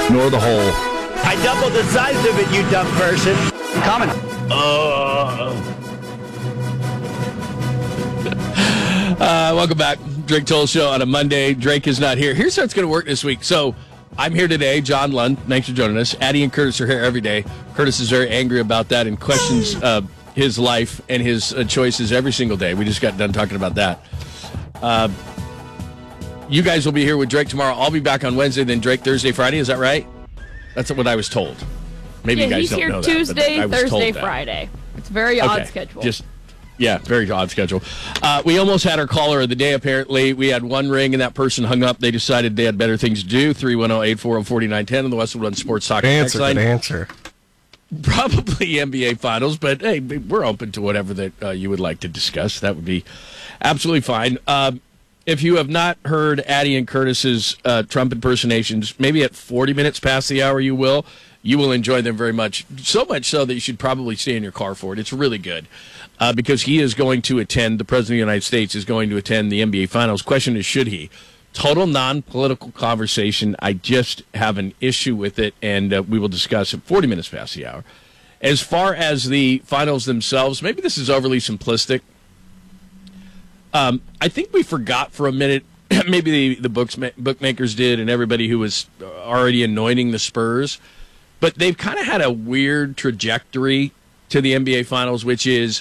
nor the whole. I doubled the size of it, you dumb person. Coming. Welcome back. Drake Toll Show on a Monday. Drake is not here. Here's how it's going to work this week. So I'm here today. John Lund, thanks for joining us. Addie and Curtis are here every day. Curtis is very angry about that and questions his life and his choices every single day. We just got done talking about that. You guys will be here with Drake tomorrow. I'll be back on Wednesday, then Drake Thursday, Friday. Is that right? That's what I was told. Maybe you guys don't know that. He's here Tuesday, Thursday, Friday. It's a very odd schedule. Very odd schedule. We almost had our caller of the day, apparently. We had one ring, and that person hung up. They decided they had better things to do. 310-840-4910 on the Westwood One Sports Talk. Good answer. Probably NBA Finals, but hey, we're open to whatever that you would like to discuss. That would be absolutely fine. If you have not heard Addie and Curtis's Trump impersonations, maybe at 40 minutes past the hour you will. You will enjoy them very much. So much so that you should probably stay in your car for it. It's really good because he is going to attend, the President of the United States is going to attend the NBA Finals. Question is, should he? Total non-political conversation. I just have an issue with it, and we will discuss it 40 minutes past the hour. As far as the finals themselves, maybe this is overly simplistic. I think we forgot for a minute, maybe the bookmakers did and everybody who was already anointing the Spurs, but they've kind of had a weird trajectory to the NBA Finals, which is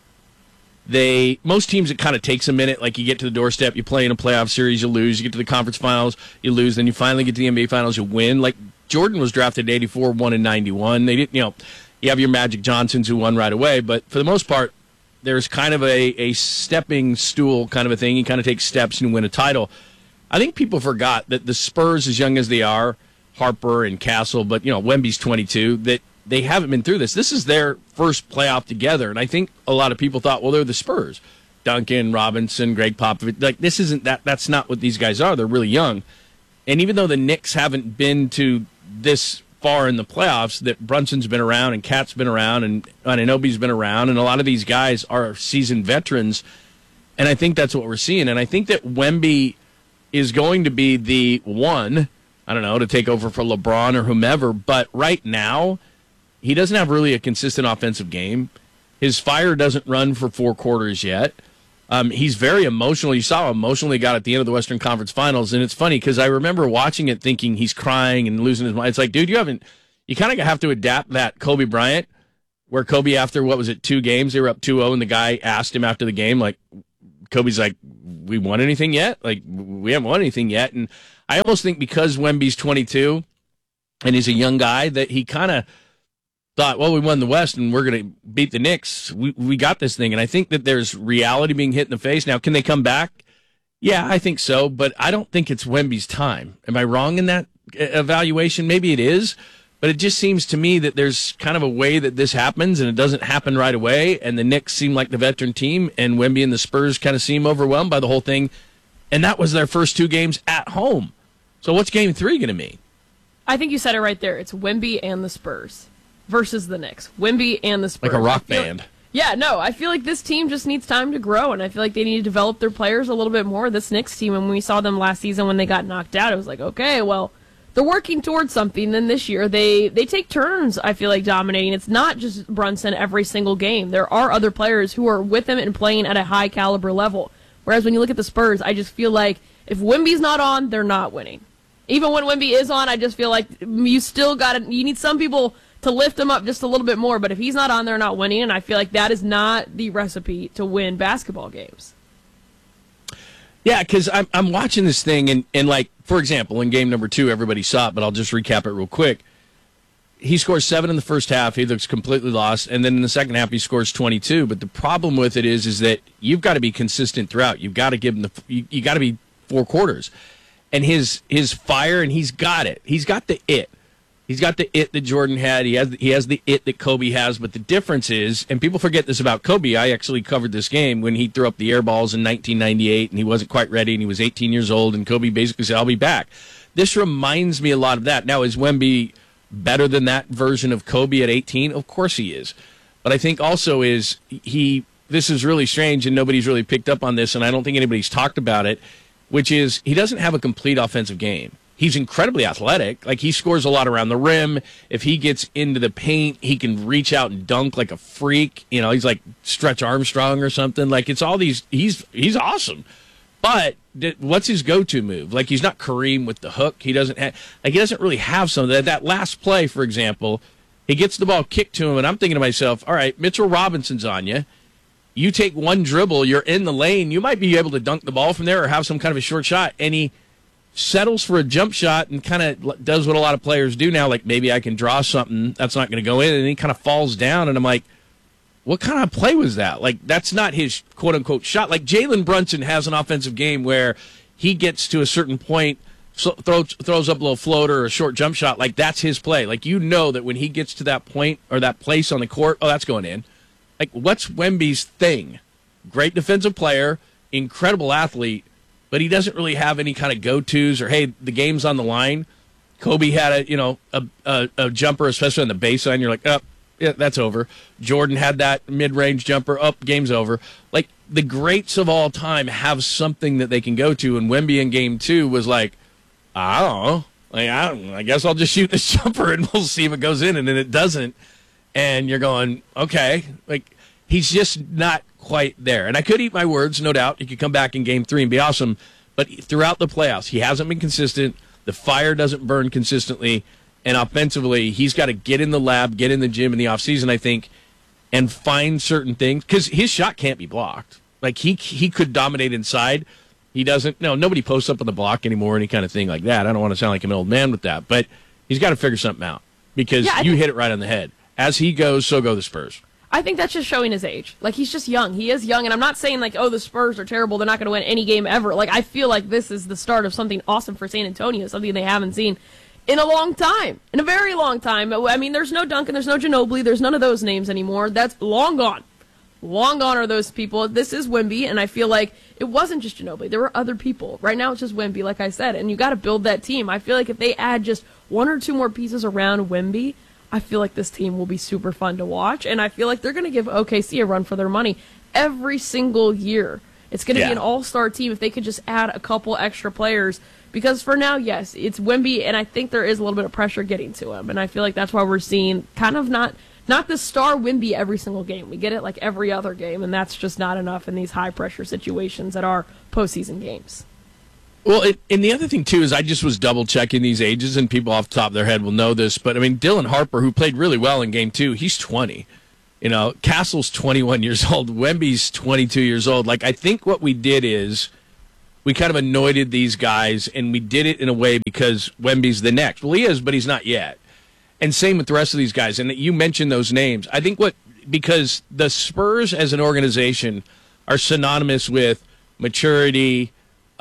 most teams, it kind of takes a minute. Like you get to the doorstep, you play in a playoff series, you lose. You get to the conference finals, you lose. Then you finally get to the NBA Finals, you win. Like Jordan was drafted in 84, won in 91. They didn't, you have your Magic Johnsons who won right away, but for the most part, there's kind of a stepping stool kind of a thing. You kind of take steps and win a title. I think people forgot that the Spurs, as young as they are, Harper and Castle, but, Wemby's 22, that they haven't been through this. This is their first playoff together, and I think a lot of people thought, well, they're the Spurs. Duncan, Robinson, Greg Popovich. Like, this isn't that. That's not what these guys are. They're really young. And even though the Knicks haven't been to this far in the playoffs, that Brunson's been around and Cat's been around and Anunoby's been around, and a lot of these guys are seasoned veterans, and I think that's what we're seeing. And I think that Wemby is going to be the one, I don't know, to take over for LeBron or whomever, but right now, he doesn't have really a consistent offensive game. His fire doesn't run for 4 quarters yet. He's very emotional. You saw how emotional he got at the end of the Western Conference Finals, and it's funny because I remember watching it thinking he's crying and losing his mind. It's like, dude, you kind of have to adapt that Kobe Bryant, where Kobe, after, 2 games, they were up 2-0, and the guy asked him after the game, like, Kobe's like, we won anything yet? Like, we haven't won anything yet. And I almost think because Wemby's 22 and he's a young guy that he kind of thought, well, we won the West and we're going to beat the Knicks. We got this thing. And I think that there's reality being hit in the face. Now, can they come back? Yeah, I think so, but I don't think it's Wemby's time. Am I wrong in that evaluation? Maybe it is, but it just seems to me that there's kind of a way that this happens and it doesn't happen right away. And the Knicks seem like the veteran team, and Wemby and the Spurs kind of seem overwhelmed by the whole thing. And that was their first 2 games at home. So what's game 3 going to mean? I think you said it right there. It's Wemby and the Spurs versus the Knicks. Wemby and the Spurs. Like a rock band. I feel like this team just needs time to grow, and I feel like they need to develop their players a little bit more. This Knicks team, and when we saw them last season when they got knocked out, it was like, okay, well, they're working towards something. Then this year, they take turns, I feel like, dominating. It's not just Brunson every single game. There are other players who are with him and playing at a high-caliber level. Whereas when you look at the Spurs, I just feel like if Wemby's not on, they're not winning. Even when Wemby is on, I just feel like you need some people to lift him up just a little bit more, but if he's not on, they're not winning, and I feel like that is not the recipe to win basketball games. Yeah, because I'm watching this thing, and like, for example, in game number 2, everybody saw it, but I'll just recap it real quick. He scores 7 in the first half. He looks completely lost, and then in the second half, he scores 22. But the problem with it is that you've got to be consistent throughout. You've got to give him you got to be 4 quarters, and his fire, and he's got it. He's got the it. He's got the it that Jordan had. He has the it that Kobe has. But the difference is, and people forget this about Kobe, I actually covered this game when he threw up the air balls in 1998, and he wasn't quite ready, and he was 18 years old, and Kobe basically said, I'll be back. This reminds me a lot of that. Now, is Wemby better than that version of Kobe at 18? Of course he is. But I think also this is really strange, and nobody's really picked up on this, and I don't think anybody's talked about it, which is he doesn't have a complete offensive game. He's incredibly athletic. Like, he scores a lot around the rim. If he gets into the paint, he can reach out and dunk like a freak. You know, he's like Stretch Armstrong or something. Like, it's all these. He's awesome. But what's his go-to move? Like, he's not Kareem with the hook. He doesn't really have some. That last play, for example, he gets the ball kicked to him, and I'm thinking to myself, all right, Mitchell Robinson's on you. You take one dribble, you're in the lane. You might be able to dunk the ball from there or have some kind of a short shot. And he settles for a jump shot and kind of does what a lot of players do now, like maybe I can draw something that's not going to go in, and he kind of falls down, and I'm like, what kind of play was that? Like, that's not his quote-unquote shot. Like, Jalen Brunson has an offensive game where he gets to a certain point, throws up a little floater or a short jump shot, like that's his play. Like, you know that when he gets to that point or that place on the court, oh, that's going in. Like, what's Wemby's thing? Great defensive player, incredible athlete, but he doesn't really have any kind of go-tos or, hey, the game's on the line. Kobe had a jumper, especially on the baseline. You're like, oh, yeah, that's over. Jordan had that mid-range jumper. Up, game's over. Like, the greats of all time have something that they can go to, and Wemby in Game 2 was like, I don't know. Like, I guess I'll just shoot this jumper and we'll see if it goes in, and then it doesn't. And you're going, okay. Like, he's just not quite there. And I could eat my words, no doubt. He could come back in Game 3 and be awesome. But throughout the playoffs, he hasn't been consistent. The fire doesn't burn consistently. And offensively, he's got to get in the lab, get in the gym in the offseason, I think, and find certain things. Because his shot can't be blocked. Like, he could dominate inside. He doesn't. No, nobody posts up on the block anymore, any kind of thing like that. I don't want to sound like an old man with that. But he's got to figure something out. Because you hit it right on the head. As he goes, so go the Spurs. I think that's just showing his age. Like, he's just young. He is young, and I'm not saying, like, oh, the Spurs are terrible, they're not going to win any game ever. Like, I feel like this is the start of something awesome for San Antonio, something they haven't seen in a long time, in a very long time. I mean, there's no Duncan, there's no Ginobili, there's none of those names anymore. That's long gone. Long gone are those people. This is Wemby, and I feel like it wasn't just Ginobili. There were other people. Right now, it's just Wemby, like I said, and you got to build that team. I feel like if they add just one or two more pieces around Wemby, I feel like this team will be super fun to watch, and I feel like they're going to give OKC a run for their money every single year. It's going to be an all-star team if they could just add a couple extra players, because for now, yes, it's Wemby, and I think there is a little bit of pressure getting to him, and I feel like that's why we're seeing kind of not the star Wemby every single game. We get it like every other game, and that's just not enough in these high-pressure situations that are postseason games. Well, and the other thing, too, is I just was double-checking these ages, and people off the top of their head will know this, but, I mean, Dylan Harper, who played really well in Game 2, he's 20. You know, Castle's 21 years old. Wemby's 22 years old. Like, I think what we did is we kind of anointed these guys, and we did it in a way because Wemby's the next. Well, he is, but he's not yet. And same with the rest of these guys. And you mentioned those names. I think because the Spurs as an organization are synonymous with maturity,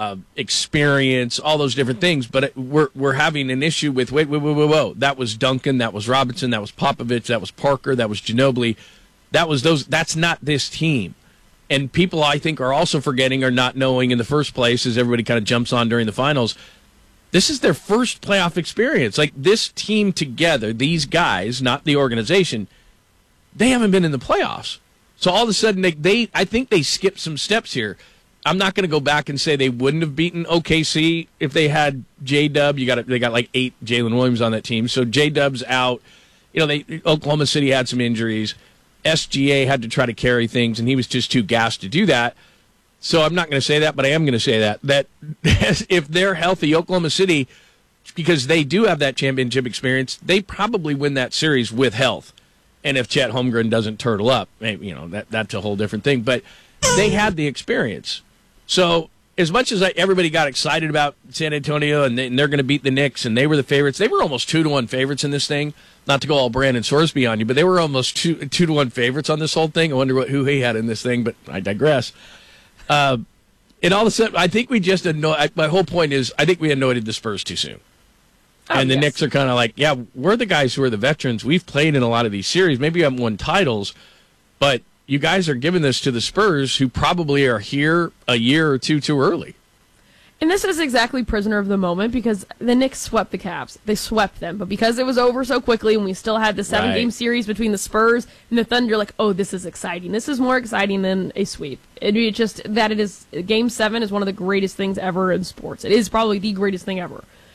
experience, all those different things, but we're having an issue with whoa. That was Duncan, that was Robinson, that was Popovich, that was Parker, that was Ginobili, that's not this team. And people, I think, are also forgetting or not knowing in the first place, as everybody kind of jumps on during the finals, this is their first playoff experience. Like, this team together, these guys, not the organization, they haven't been in the playoffs. So all of a sudden, I think they skipped some steps here. I'm not going to go back and say they wouldn't have beaten OKC if they had J-Dub. They got like 8 Jalen Williams on that team. So J-Dub's out. You know, Oklahoma City had some injuries. SGA had to try to carry things, and he was just too gassed to do that. So I'm not going to say that, but I am going to say that if they're healthy, Oklahoma City, because they do have that championship experience, they probably win that series with health. And if Chet Holmgren doesn't turtle up, maybe, you know, that's a whole different thing. But they had the experience. So as much as everybody got excited about San Antonio and they're going to beat the Knicks and they were the favorites, they were almost 2-1 favorites in this thing. Not to go all Brandon Sorsby on you, but they were almost 2-1 favorites on this whole thing. I wonder who he had in this thing, but I digress. And all of a sudden, I think we just my whole point is I think we anointed the Spurs too soon. And the Knicks are kind of like, yeah, we're the guys who are the veterans. We've played in a lot of these series. Maybe we haven't won titles, but you guys are giving this to the Spurs, who probably are here a year or two too early. And this is exactly prisoner of the moment, because the Knicks swept the Cavs. They swept them. But because it was over so quickly and we still had the 7-game series between the Spurs and the Thunder, you're like, oh, this is exciting. This is more exciting than a sweep. It just that it is Game 7 is one of the greatest things ever in sports. It is probably the greatest thing ever.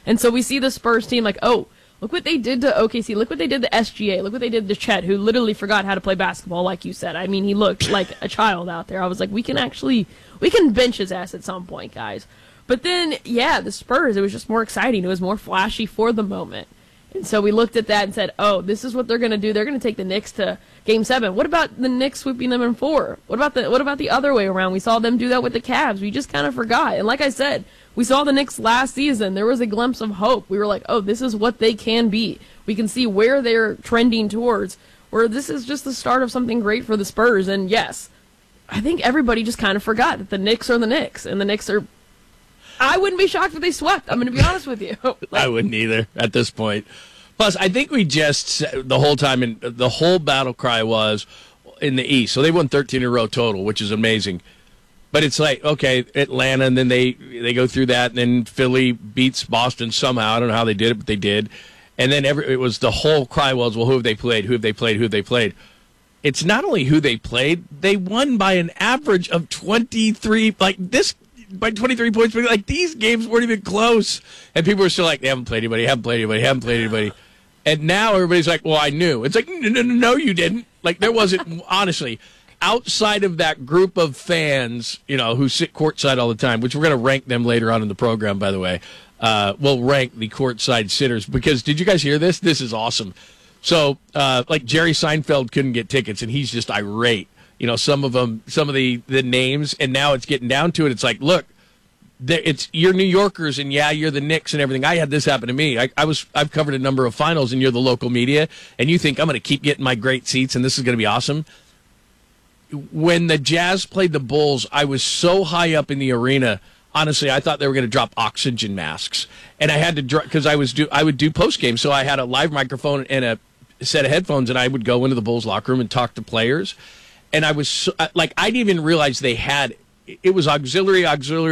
And so we see the Spurs team like, oh, look what they did to OKC. Look what they did to SGA. Look what they did to Chet, who literally forgot how to play basketball, like you said. I mean, he looked like a child out there. I was like, we can bench his ass at some point, guys. But then, yeah, the Spurs, it was just more exciting. It was more flashy for the moment. And so we looked at that and said, oh, this is what they're going to do. They're going to take the Knicks to Game 7. What about the Knicks sweeping them in 4? What about the other way around? We saw them do that with the Cavs. We just kind of forgot. And like I said, we saw the Knicks last season. There was a glimpse of hope. We were like, oh, this is what they can be. We can see where they're trending towards, where this is just the start of something great for the Spurs. And yes, I think everybody just kind of forgot that the Knicks are the Knicks, and the Knicks are... I wouldn't be shocked if they swept. I'm going to be honest with you. I wouldn't either at this point. Plus, I think we just, the whole time, and the whole battle cry was in the East. So they won 13 in a row total, which is amazing. But it's like, okay, Atlanta, and then they go through that, and then Philly beats Boston somehow. I don't know how they did it, but they did. And then it was the whole cry was, well, who have they played? Who have they played? Who have they played? It's not only who they played, they won by an average of 23, like this, by 23 points. Like, these games weren't even close. And people were still like, they haven't played anybody, haven't played anybody. And now everybody's like, well, I knew. It's like, no, you didn't. Like, there wasn't, honestly, outside of that group of fans, who sit courtside all the time, which we're going to rank them later on in the program, by the way. We'll rank the courtside sitters, because did you guys hear this? This is awesome. So, like Jerry Seinfeld couldn't get tickets, and he's just irate. Some of the names, and now it's getting down to it. It's like, look, you're New Yorkers, and yeah, you're the Knicks and everything. I had this happen to me. I've covered a number of finals, and you're the local media, and you think I'm going to keep getting my great seats, and this is going to be awesome. When the Jazz played the Bulls, I was so high up in the arena. Honestly, I thought they were going to drop oxygen masks, and I had to because I would do post game, so I had a live microphone and a set of headphones, and I would go into the Bulls locker room and talk to players. And I was so, like, I didn't even realize they had, it was auxiliary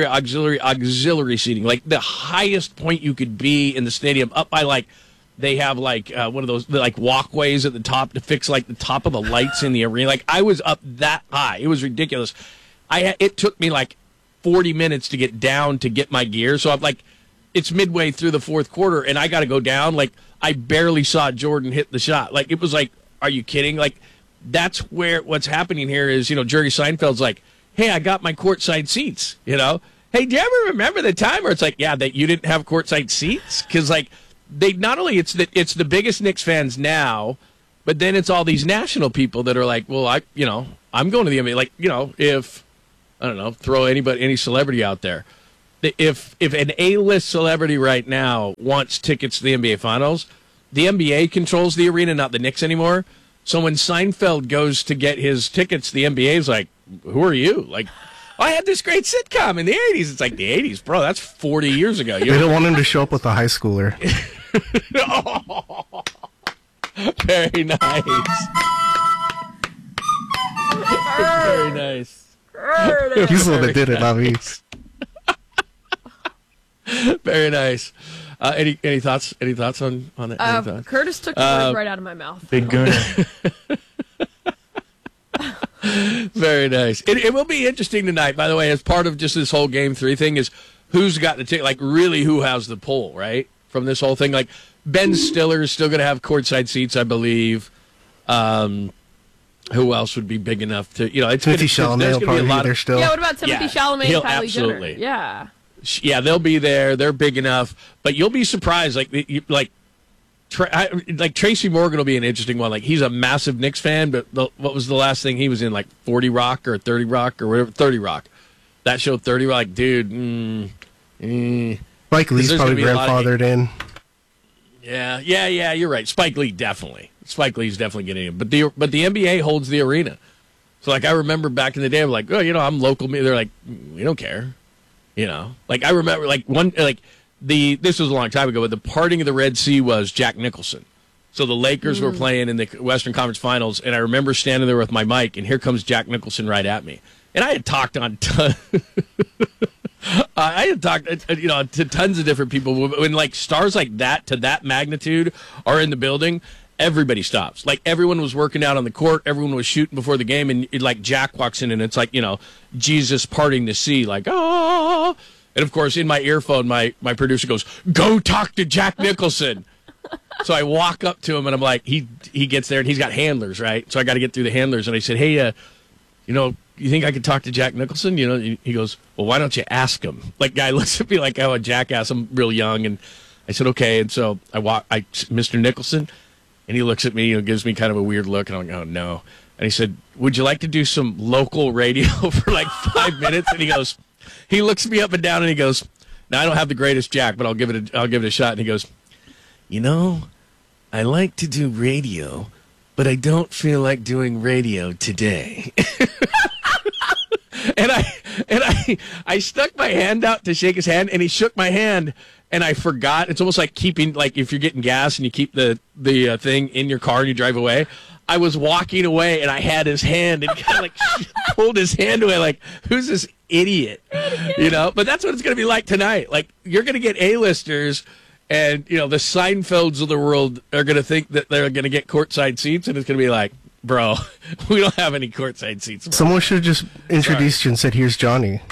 seating, like the highest point you could be in the stadium, up by like, they have like one of those like walkways at the top to fix like the top of the lights in the arena. Like, I was up that high. It was ridiculous. It took me like 40 minutes to get down to get my gear. So I'm like, it's midway through the fourth quarter, and I got to go down. Like, I barely saw Jordan hit the shot. Like, it was like, are you kidding? Like, that's where what's happening here is, Jerry Seinfeld's like, hey, I got my courtside seats, Hey, do you ever remember the time where it's like, yeah, that you didn't have courtside seats? Because, like, they not only, it's the biggest Knicks fans now, but then it's all these national people that are like, well, I'm going to the NBA. Like, if, I don't know, throw any celebrity out there. If an A-list celebrity right now wants tickets to the NBA Finals, the NBA controls the arena, not the Knicks anymore. So when Seinfeld goes to get his tickets, the NBA is like, who are you? Like, I had this great sitcom in the 80s. It's like, the 80s, bro, that's 40 years ago. They don't want him to show up with a high schooler. Oh, very nice. Very nice. He's the one that did it, not me. Very nice. Any thoughts? Any thoughts on that? Curtis took the words right out of my mouth. Big gun. Very nice. It will be interesting tonight, by the way, as part of just this whole Game 3 thing, is who's got the ticket, like really who has the pull, right, from this whole thing. Like, Ben Stiller is still going to have courtside seats, I believe. Who else would be big enough to, it's Timothy Chalamet will probably be there still. Yeah, what about Timothy Chalamet and Kylie absolutely. Jenner? Yeah, they'll be there. They're big enough, but you'll be surprised. Like Tracy Morgan will be an interesting one. Like, he's a massive Knicks fan, but what was the last thing he was in? Like 40 Rock or 30 Rock or whatever. 30 Rock. That show 30 Rock. Like, dude. Spike Lee's probably grandfathered in. Yeah. You're right. Spike Lee definitely. Spike Lee's definitely getting in. But the NBA holds the arena. So like, I remember back in the day, I'm like, oh, I'm local. They're like, we don't care. Like, I remember this was a long time ago, but the parting of the Red Sea was Jack Nicholson. So the Lakers were playing in the Western Conference Finals, and I remember standing there with my mic, and here comes Jack Nicholson right at me. And I had talked to tons of different people. When like stars like that to that magnitude are in the building, everybody stops. Like, everyone was working out on the court, everyone was shooting before the game, and like Jack walks in, and it's like, Jesus parting the sea, like, oh. And, of course, in my earphone, my producer goes, "Go talk to Jack Nicholson." So I walk up to him, and I'm like, he gets there, and he's got handlers, right? So I got to get through the handlers. And I said, "Hey, you think I could talk to Jack Nicholson?" He goes, "Well, why don't you ask him?" Like, guy looks at me like I'm a jackass. I'm real young. And I said, "Okay." And so Mr. Nicholson, and he looks at me, gives me kind of a weird look. And I'm like, "Oh, no." And he said, "Would you like to do some local radio for like 5 minutes?" And he looks me up and down, and he goes, "Now, I don't have the greatest Jack, but I'll give it a shot." And he goes, "I like to do radio, but I don't feel like doing radio today." And I stuck my hand out to shake his hand, and he shook my hand, and I forgot. It's almost like keeping, like if you're getting gas and you keep the thing in your car and you drive away. I was walking away, and I had his hand, and kind of like pulled his hand away, like, who's this idiot? But that's what it's going to be like tonight. Like, you're going to get A-listers, and the Seinfelds of the world are going to think that they're going to get courtside seats, and it's going to be like, bro, we don't have any courtside seats. Bro. Someone should have just introduced you and said, "Here's Johnny."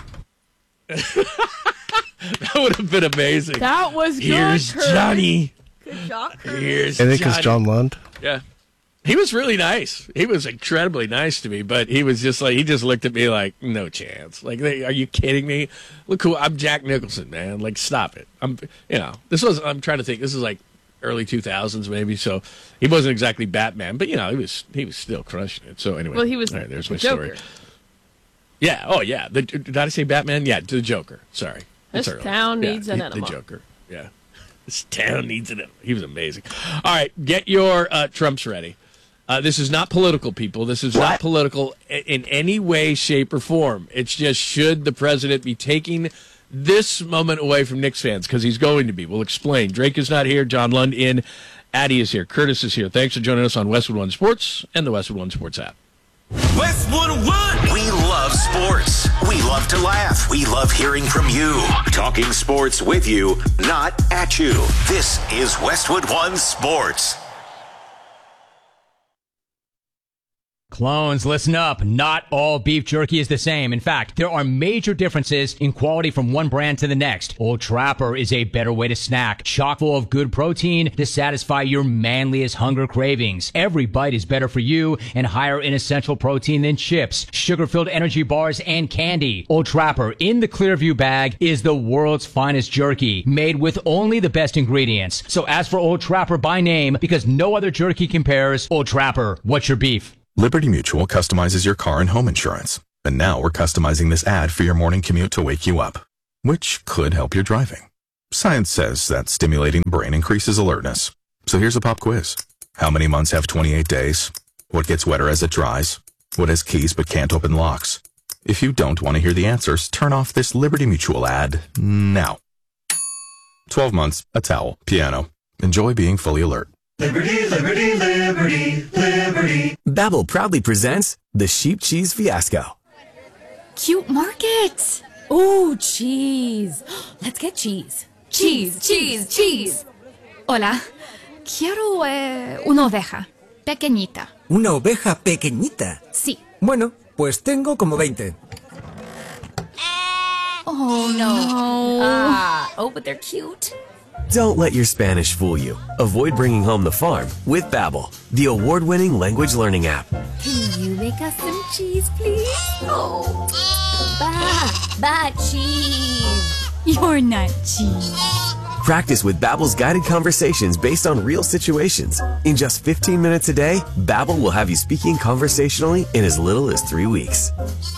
That would have been amazing. That was good. Here's Kurt. Johnny. Good job, Kurt. Here's I think Johnny. it's John Lund. Yeah. He was really nice. He was incredibly nice to me, but he was just like, he just looked at me like, no chance. Like, are you kidding me? Look who, I'm Jack Nicholson, man. Like, stop it. I'm trying to think, this is like early 2000s maybe, so he wasn't exactly Batman, but he was still crushing it. So anyway, Well, he was all right, there's my Joker. story. Yeah, oh yeah. Did I say Batman? Yeah, the Joker. Sorry. This town needs an enema. The Joker, yeah. This town needs an enema. He was amazing. All right, get your Trumps ready. This is not political, people. This is not political in any way, shape, or form. It's just, should the president be taking this moment away from Knicks fans? Because he's going to be. We'll explain. Drake is not here. John Lund in. Addie is here. Curtis is here. Thanks for joining us on Westwood One Sports and the Westwood One Sports app. Westwood One. We love sports. We love to laugh. We love hearing from you. Talking sports with you, not at you. This is Westwood One Sports. Clones, listen up. Not all beef jerky is the same. In fact, there are major differences in quality from one brand to the next. Old Trapper is a better way to snack, chock full of good protein to satisfy your manliest hunger cravings. Every bite is better for you and higher in essential protein than chips, sugar-filled energy bars, and candy. Old Trapper in the Clearview bag is the world's finest jerky, made with only the best ingredients. So ask for Old Trapper by name, because no other jerky compares. Old Trapper, what's your beef? Liberty Mutual customizes your car and home insurance. And now we're customizing this ad for your morning commute to wake you up, which could help your driving. Science says that stimulating the brain increases alertness. So here's a pop quiz. How many months have 28 days? What gets wetter as it dries? What has keys but can't open locks? If you don't want to hear the answers, turn off this Liberty Mutual ad now. 12 months, a towel, piano. Enjoy being fully alert. Liberty, liberty, liberty, liberty. Babbel proudly presents the Sheep Cheese Fiasco. Cute markets. Oh, cheese. Let's get cheese. Cheese, cheese, cheese. Hola. Quiero una oveja. Pequeñita. ¿Una oveja pequeñita? Sí. Bueno, pues tengo como 20. Oh, no. Oh, but they're cute. Don't let your Spanish fool you. Avoid bringing home the farm with Babbel, the award-winning language learning app. Can you make us some cheese, please? Oh, cheese. You're not cheese. Practice with Babbel's guided conversations based on real situations. In just 15 minutes a day, Babbel will have you speaking conversationally in as little as 3 weeks.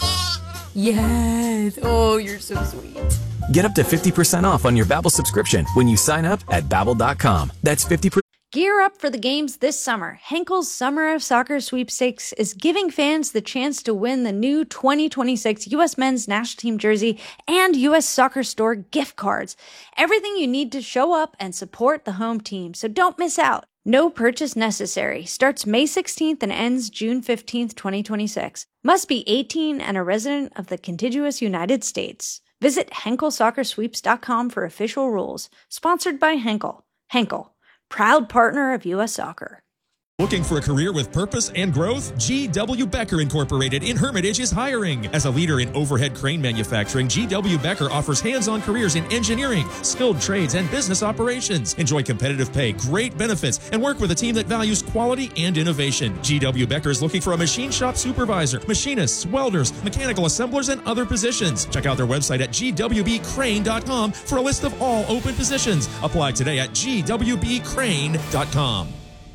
Yes. Oh, you're so sweet. Get up to 50% off on your Babbel subscription when you sign up at Babbel.com. That's 50%. Gear up for the games this summer. Henkel's Summer of Soccer Sweepstakes is giving fans the chance to win the new 2026 U.S. Men's National Team jersey and U.S. Soccer Store gift cards. Everything you need to show up and support the home team, so don't miss out. No purchase necessary. Starts May 16th and ends June 15th, 2026. Must be 18 and a resident of the contiguous United States. Visit HenkelSoccerSweeps.com for official rules. Sponsored by Henkel. Henkel, proud partner of U.S. Soccer. Looking for a career with purpose and growth? G.W. Becker Incorporated in Hermitage is hiring. As a leader in overhead crane manufacturing, G.W. Becker offers hands-on careers in engineering, skilled trades, and business operations. Enjoy competitive pay, great benefits, and work with a team that values quality and innovation. G.W. Becker is looking for a machine shop supervisor, machinists, welders, mechanical assemblers, and other positions. Check out their website at gwbcrane.com for a list of all open positions. Apply today at gwbcrane.com.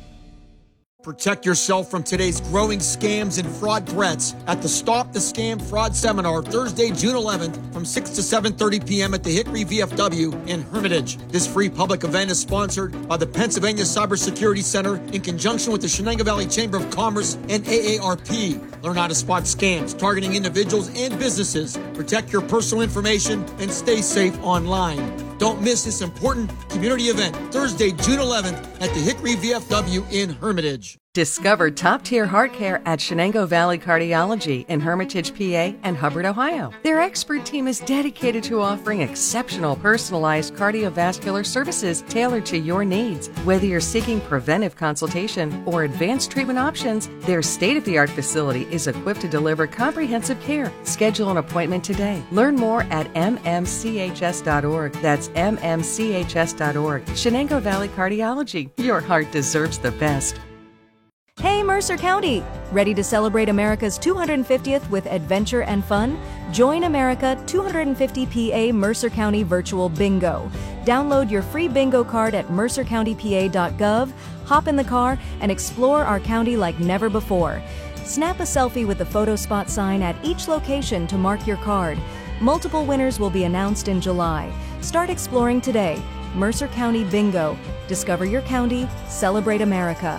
Protect yourself from today's growing scams and fraud threats at the Stop the Scam Fraud Seminar Thursday, June 11th from 6 to 7:30 p.m. at the Hickory VFW in Hermitage. This free public event is sponsored by the Pennsylvania Cybersecurity Center in conjunction with the Shenango Valley Chamber of Commerce and AARP. Learn how to spot scams targeting individuals and businesses, protect your personal information, and stay safe online. Don't miss this important community event Thursday, June 11th at the Hickory VFW in Hermitage. Discover top-tier heart care at Shenango Valley Cardiology in Hermitage, PA and Hubbard, Ohio. Their expert team is dedicated to offering exceptional personalized cardiovascular services tailored to your needs. Whether you're seeking preventive consultation or advanced treatment options, their state-of-the-art facility is equipped to deliver comprehensive care. Schedule an appointment today. Learn more at mmchs.org. That's mmchs.org. Shenango Valley Cardiology. Your heart deserves the best. Hey Mercer County! Ready to celebrate America's 250th with adventure and fun? Join America 250 PA Mercer County Virtual Bingo. Download your free bingo card at mercercountypa.gov, hop in the car, and explore our county like never before. Snap a selfie with the photo spot sign at each location to mark your card. Multiple winners will be announced in July. Start exploring today. Mercer County Bingo. Discover your county. Celebrate America.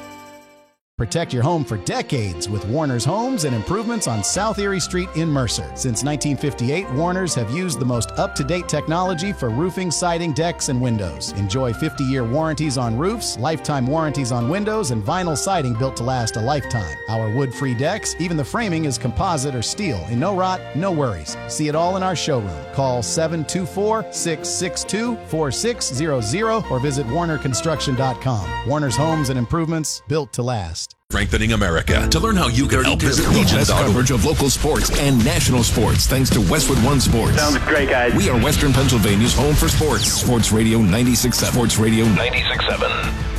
Protect your home for decades with Warner's Homes and Improvements on South Erie Street in Mercer. Since 1958, Warner's have used the most up-to-date technology for roofing, siding, decks, and windows. Enjoy 50-year warranties on roofs, lifetime warranties on windows, and vinyl siding built to last a lifetime. Our wood-free decks, even the framing is composite or steel, and no rot, no worries. See it all in our showroom. Call 724-662-4600 or visit warnerconstruction.com. Warner's Homes and Improvements, built to last. Strengthening America. To learn how you can help, visit Legion's coverage of local sports and national sports thanks to Westwood One Sports. Sounds great, guys. We are Western Pennsylvania's home for sports. Sports Radio 96.7. Sports Radio 96.7.